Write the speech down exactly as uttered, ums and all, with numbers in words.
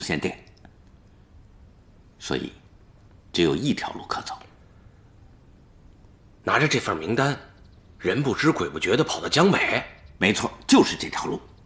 线电，所以只有一条路可走。 拿着这份名单，人不知鬼不觉地跑到江北。 没错，就是这条路。